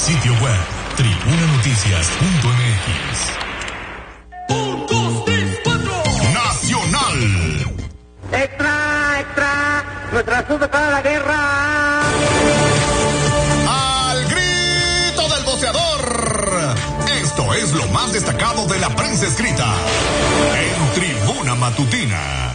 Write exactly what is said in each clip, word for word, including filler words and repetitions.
Sitio web tribuna noticias punto m x. Un, dos, tres, cuatro. Nacional. Extra, extra. Nuestra asunto para la guerra. Al grito del voceador. Esto es lo más destacado de la prensa escrita en Tribuna Matutina.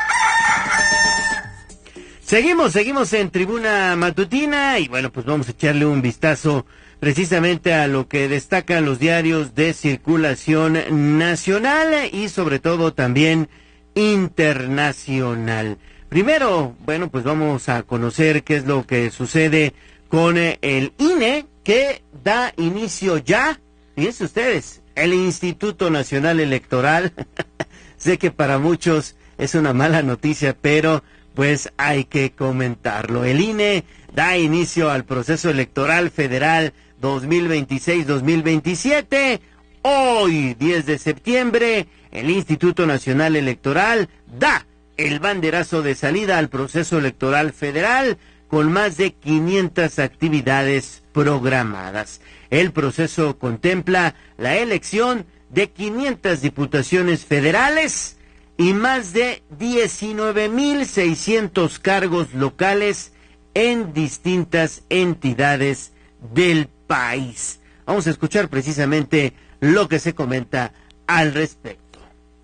Seguimos, seguimos en Tribuna Matutina y bueno, pues vamos a echarle un vistazo precisamente a lo que destacan los diarios de circulación nacional y sobre todo también internacional. Primero, bueno, pues vamos a conocer qué es lo que sucede con el I N E, que da inicio ya, fíjense ustedes, el Instituto Nacional Electoral. Sé que para muchos es una mala noticia, pero pues hay que comentarlo. El I N E da inicio al proceso electoral federal dos mil veintiséis dos mil veintisiete. Hoy, diez de septiembre, el Instituto Nacional Electoral da el banderazo de salida al proceso electoral federal con más de quinientas actividades programadas. El proceso contempla la elección de quinientas diputaciones federales y más de diecinueve mil seiscientos cargos locales en distintas entidades del país. Vamos a escuchar precisamente lo que se comenta al respecto.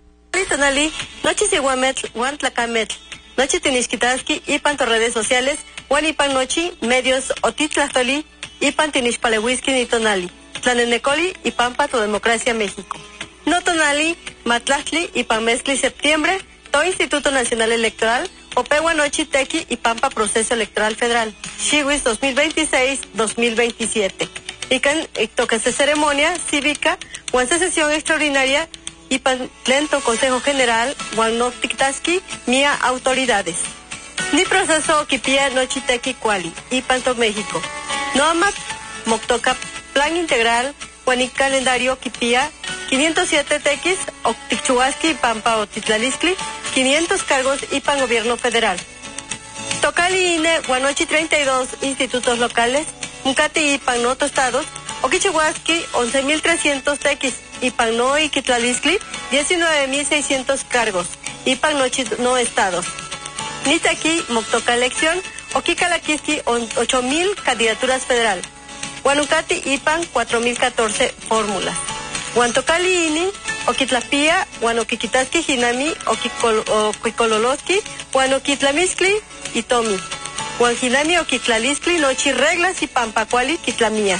Noche Siguametl, Juan Tlacametl, Noche Tinishkitaski, Ipan redes sociales, Juan Ipan Nochi, medios Otitlastoli, Ipan Tinishpalehuiski Nitonali, Tlanenecoli y Pampa Tu Democracia México. No Tonali, Matlachtli y Pamezcli septiembre, To Instituto Nacional Electoral, Opegua Nochi Tequi y Pampa Proceso Electoral Federal, Chihuis dos mil veintiséis dos mil veintisiete. Y can toquese ceremonia cívica, Juanse sesión extraordinaria y pan lento Consejo General, Juan Noctictaski, Mía autoridades. Ni proceso Kipia Nochi Tequi Cuali, y Panto México. No amat, Moctoca Plan Integral, Juanic Calendario Kipia, quinientos siete tequis, Octichuasqui, Pampa Otitlaliscli, quinientos cargos y Pan Gobierno Federal. Tocali INE, Guanochi treinta y dos institutos locales, Mcati y Pan Noto Estados, Oquichihuasqui, once mil trescientos tequis, y Pan No y Quitlaliscli, diecinueve mil seiscientos cargos, y Pan Nochi no estados. Nitaki, Moctoca elección, Oquicalaquisqui, ocho mil candidaturas federal. Guanucati y Pan, cuatro mil catorce fórmulas. Guantocali ini, Oquitlapía, Guanoquiquitaski Hinami, Oquicololoski, Guanoquitlamiscli y Tomi. Guanjinami Oquitlaliscli, Nochi reglas y Pampacuali, Quitlamías.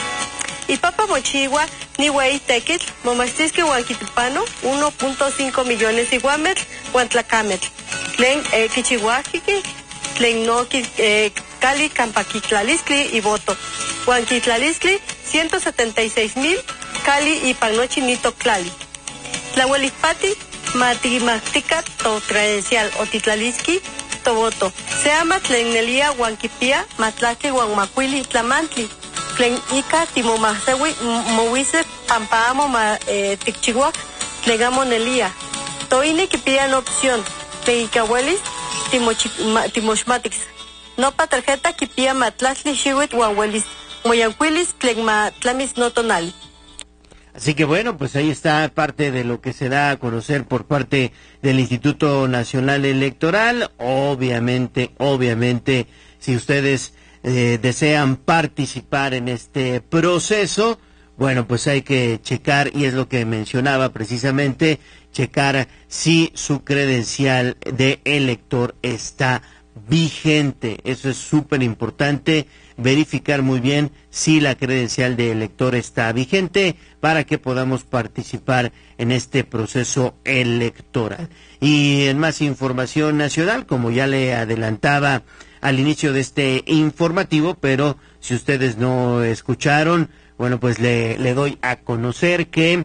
Y Papa Mochigua, Niwei Tequit, Momastisque Guanquitipano, uno punto cinco millones y Guametl, Guantlacametl. Tlen eh, Quichihuajiqui, Tlen no eh, Cali, Campaquitlaliscli y Voto. Guanquitlaliscli, ciento setenta y seis mil, Cali y Panochi Nito Clali. Tlahuelipati, Matimactica, To Credencial, Otitlalisqui, Toboto. Seama Tlenelía, Huanquipía, Matlaqui, Huanmacuili, Tlamantli. Tlen Ica, Timomasewi, Mohuise, Pampaamo, eh, Ticchihuac, Tlegamonelía. Toine Kipía no opción. Tlen Icahuelis, Timochmatix. Nopa tarjeta Kipía Matlasli, Chihuit, Huanhuelis. Moyanquilis, Tlegma, Tlamis, no tonal. Así que bueno, pues ahí está parte de lo que se da a conocer por parte del Instituto Nacional Electoral. Obviamente, obviamente, si ustedes eh, desean participar en este proceso, bueno, pues hay que checar, y es lo que mencionaba precisamente, checar si su credencial de elector está vigente. Eso es súper importante, verificar muy bien si la credencial de elector está vigente para que podamos participar en este proceso electoral. Y en más información nacional, como ya le adelantaba al inicio de este informativo, pero si ustedes no escucharon, bueno, pues le, le doy a conocer que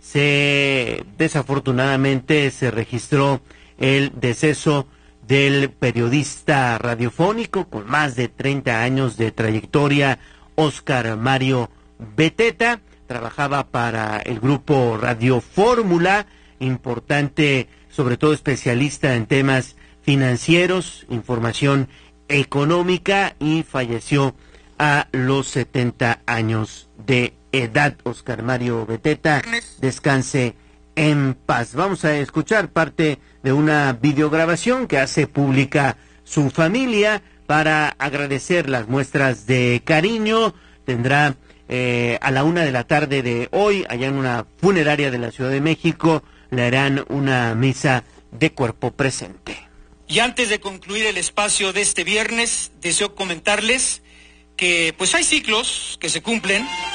se desafortunadamente se registró el deceso del periodista radiofónico con más de treinta años de trayectoria, Óscar Mario Beteta. Trabajaba para el grupo Radio Fórmula, importante, sobre todo especialista en temas financieros, información económica, y falleció a los setenta años de edad. Oscar Mario Beteta, descanse en paz. Vamos a escuchar parte de una videograbación que hace pública su familia para agradecer las muestras de cariño. Tendrá eh, a la una de la tarde de hoy, allá en una funeraria de la Ciudad de México, le harán una misa de cuerpo presente. Y antes de concluir el espacio de este viernes, deseo comentarles que pues hay ciclos que se cumplen